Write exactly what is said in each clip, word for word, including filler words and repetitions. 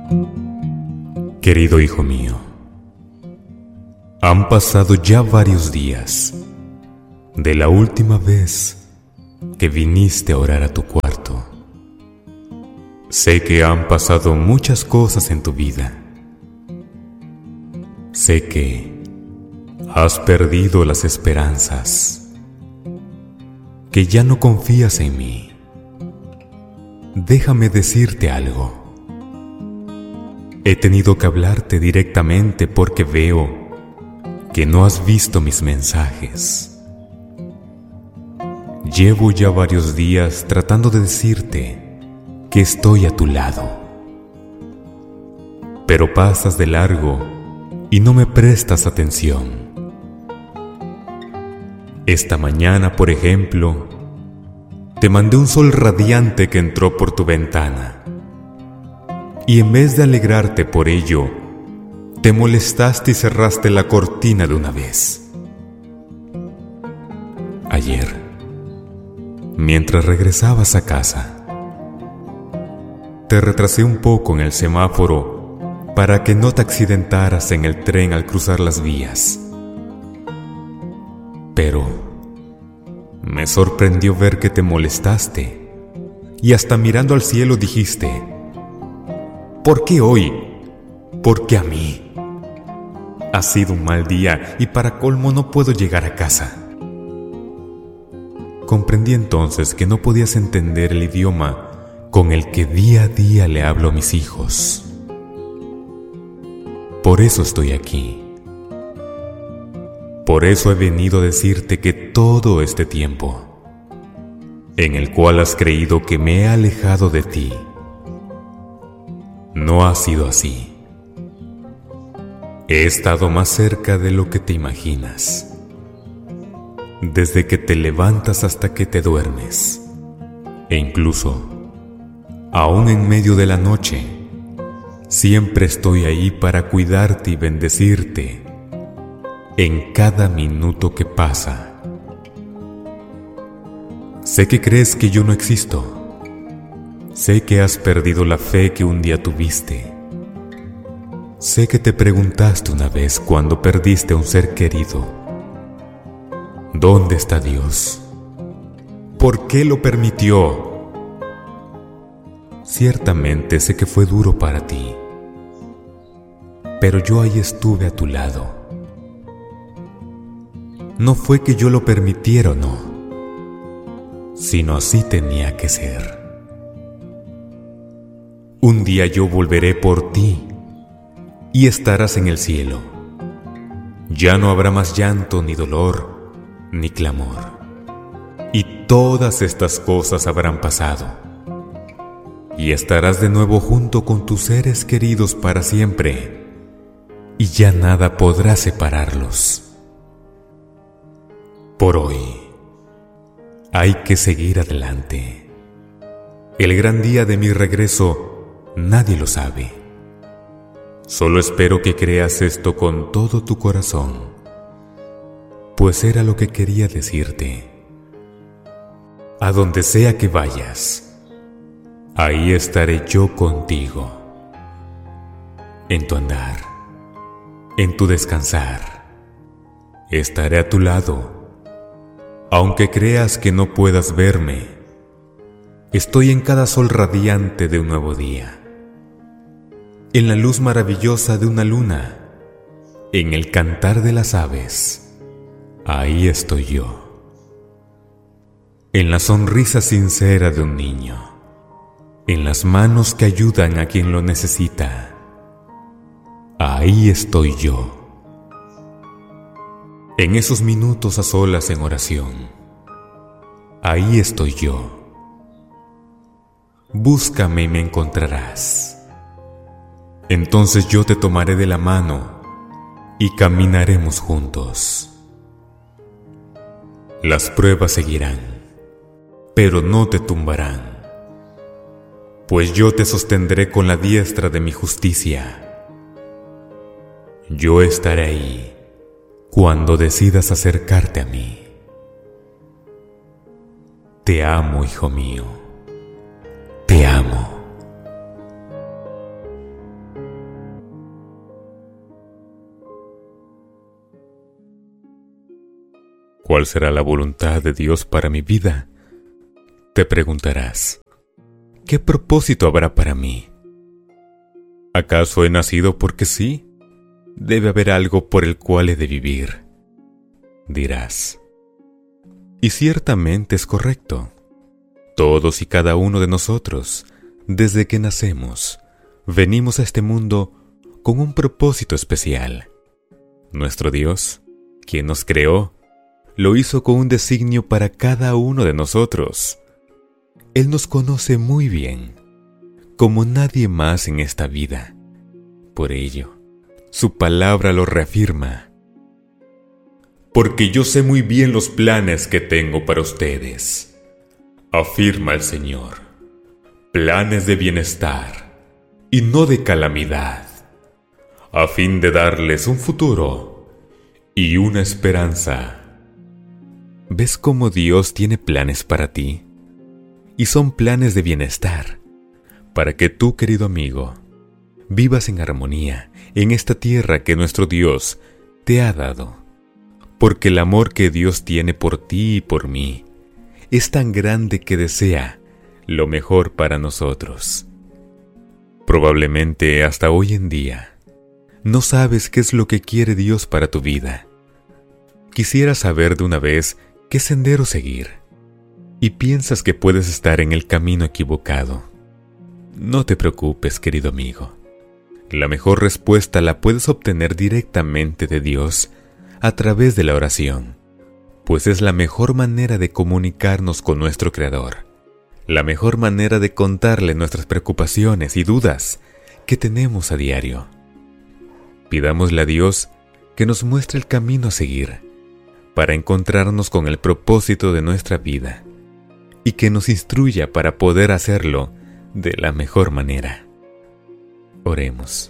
Querido hijo mío, han pasado ya varios días de la última vez que viniste a orar a tu cuarto. Sé que han pasado muchas cosas en tu vida. Sé que has perdido las esperanzas, que ya no confías en mí. Déjame decirte algo. He tenido que hablarte directamente porque veo que no has visto mis mensajes. Llevo ya varios días tratando de decirte que estoy a tu lado, pero pasas de largo y no me prestas atención. Esta mañana, por ejemplo, te mandé un sol radiante que entró por tu ventana. Y en vez de alegrarte por ello, te molestaste y cerraste la cortina de una vez. Ayer, mientras regresabas a casa, te retrasé un poco en el semáforo para que no te accidentaras en el tren al cruzar las vías. Pero me sorprendió ver que te molestaste y hasta mirando al cielo dijiste: ¿por qué hoy? ¿Por qué a mí? Ha sido un mal día y para colmo no puedo llegar a casa. Comprendí entonces que no podías entender el idioma con el que día a día le hablo a mis hijos. Por eso estoy aquí. Por eso he venido a decirte que todo este tiempo, en el cual has creído que me he alejado de ti, no ha sido así. He estado más cerca de lo que te imaginas. Desde que te levantas hasta que te duermes. E incluso, aún en medio de la noche, siempre estoy ahí para cuidarte y bendecirte en cada minuto que pasa. Sé que crees que yo no existo. Sé que has perdido la fe que un día tuviste. Sé que te preguntaste una vez cuando perdiste a un ser querido: ¿dónde está Dios? ¿Por qué lo permitió? Ciertamente sé que fue duro para ti, pero yo ahí estuve a tu lado. No fue que yo lo permitiera o no, sino así tenía que ser. Un día yo volveré por ti y estarás en el cielo. Ya no habrá más llanto, ni dolor, ni clamor. Y todas estas cosas habrán pasado. Y estarás de nuevo junto con tus seres queridos para siempre. Y ya nada podrá separarlos. Por hoy, hay que seguir adelante. El gran día de mi regreso nadie lo sabe. Solo espero que creas esto con todo tu corazón, pues era lo que quería decirte. A donde sea que vayas, ahí estaré yo contigo. En tu andar, en tu descansar, estaré a tu lado. Aunque creas que no puedas verme, estoy en cada sol radiante de un nuevo día, en la luz maravillosa de una luna, en el cantar de las aves. Ahí estoy yo, en la sonrisa sincera de un niño, en las manos que ayudan a quien lo necesita. Ahí estoy yo, en esos minutos a solas en oración. Ahí estoy yo. Búscame y me encontrarás. Entonces yo te tomaré de la mano y caminaremos juntos. Las pruebas seguirán, pero no te tumbarán, pues yo te sostendré con la diestra de mi justicia. Yo estaré ahí cuando decidas acercarte a mí. Te amo, hijo mío. Te amo. ¿cuál será la voluntad de Dios para mi vida? Te preguntarás, ¿qué propósito habrá para mí? ¿Acaso he nacido porque sí? Debe haber algo por el cual he de vivir, dirás. Y ciertamente es correcto. Todos y cada uno de nosotros, desde que nacemos, venimos a este mundo con un propósito especial. Nuestro Dios, quien nos creó, lo hizo con un designio para cada uno de nosotros. Él nos conoce muy bien, como nadie más en esta vida. Por ello, su palabra lo reafirma. Porque yo sé muy bien los planes que tengo para ustedes, afirma el Señor. Planes de bienestar y no de calamidad, a fin de darles un futuro y una esperanza. ¿Ves cómo Dios tiene planes para ti? Y son planes de bienestar, para que tú, querido amigo, vivas en armonía en esta tierra que nuestro Dios te ha dado. Porque el amor que Dios tiene por ti y por mí es tan grande que desea lo mejor para nosotros. Probablemente hasta hoy en día no sabes qué es lo que quiere Dios para tu vida. Quisieras saber de una vez qué sendero seguir, y piensas que puedes estar en el camino equivocado. No te preocupes, querido amigo. La mejor respuesta la puedes obtener directamente de Dios a través de la oración, pues es la mejor manera de comunicarnos con nuestro Creador, la mejor manera de contarle nuestras preocupaciones y dudas que tenemos a diario. Pidámosle a Dios que nos muestre el camino a seguir para encontrarnos con el propósito de nuestra vida y que nos instruya para poder hacerlo de la mejor manera. Oremos.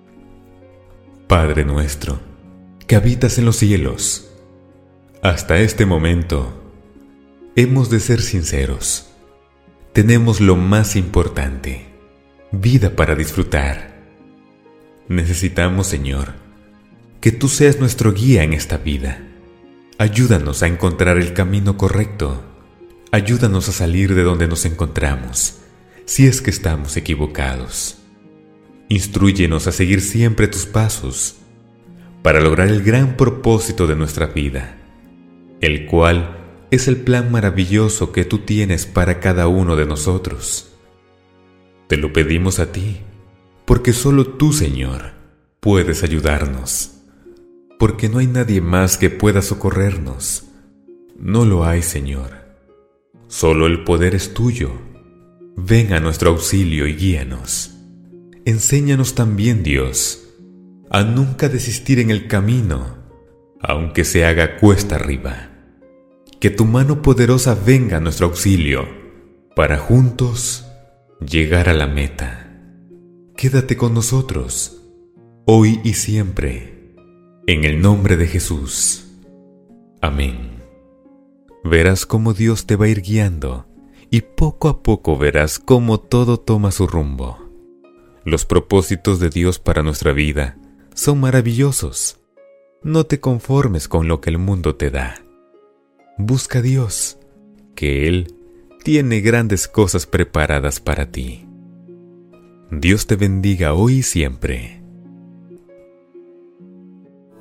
Padre nuestro, que habitas en los cielos, hasta este momento hemos de ser sinceros. Tenemos lo más importante, vida para disfrutar. Necesitamos, Señor, que tú seas nuestro guía en esta vida. Ayúdanos a encontrar el camino correcto. Ayúdanos a salir de donde nos encontramos, si es que estamos equivocados. Instrúyenos a seguir siempre tus pasos, para lograr el gran propósito de nuestra vida, el cual es el plan maravilloso que tú tienes para cada uno de nosotros. Te lo pedimos a ti, porque solo tú, Señor, puedes ayudarnos, porque no hay nadie más que pueda socorrernos. No lo hay, Señor. Solo el poder es tuyo. Ven a nuestro auxilio y guíanos. Enséñanos también, Dios, a nunca desistir en el camino, aunque se haga cuesta arriba. Que tu mano poderosa venga a nuestro auxilio, para juntos llegar a la meta. Quédate con nosotros, hoy y siempre, en el nombre de Jesús. Amén. Verás cómo Dios te va a ir guiando, y poco a poco verás cómo todo toma su rumbo. Los propósitos de Dios para nuestra vida son maravillosos. No te conformes con lo que el mundo te da. Busca a Dios, que Él tiene grandes cosas preparadas para ti. Dios te bendiga hoy y siempre.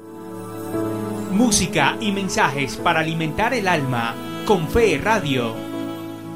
Música y mensajes para alimentar el alma con Fe Radio.